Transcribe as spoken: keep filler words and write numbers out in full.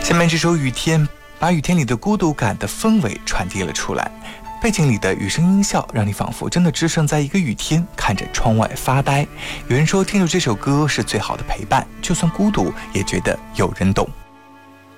下面这首《雨天》把雨天里的孤独感的氛围传递了出来，背景里的雨声音效让你仿佛真的置身在一个雨天，看着窗外发呆。有人说听着这首歌是最好的陪伴，就算孤独也觉得有人懂。